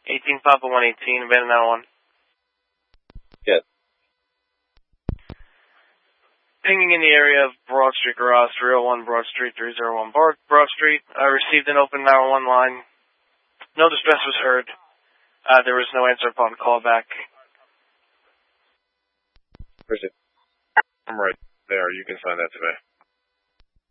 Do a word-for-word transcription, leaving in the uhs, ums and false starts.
eighteen Papa one eighteen, abandoned nine one. Yes. Pinging in the area of Broad Street Garage, three oh one Broad Street, three oh one Broad, Broad Street. I received an open nine one one line. No distress was heard. Uh, there was no answer upon callback. Where's it? I'm right there. You can sign that today.